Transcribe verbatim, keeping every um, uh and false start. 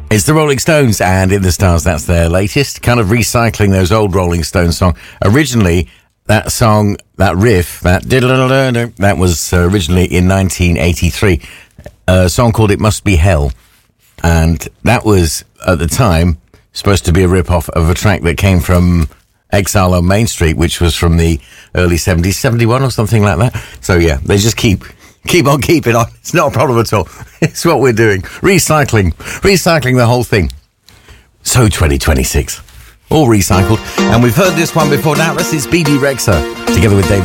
It's the Rolling Stones and In the Stars. That's their latest, kind of recycling those old Rolling Stones song. Originally, that song, that riff, that that was uh, originally in nineteen eighty-three, a song called It Must Be Hell. And that was, at the time, supposed to be a rip-off of a track that came from Exile on Main Street, which was from the early seventies, seventy-one or something like that. So yeah, they just keep... Keep on keeping on. It's not a problem at all. It's what we're doing. Recycling. Recycling the whole thing. So twenty twenty-six. All recycled. And we've heard this one before now. This is Bebe Rexha together with David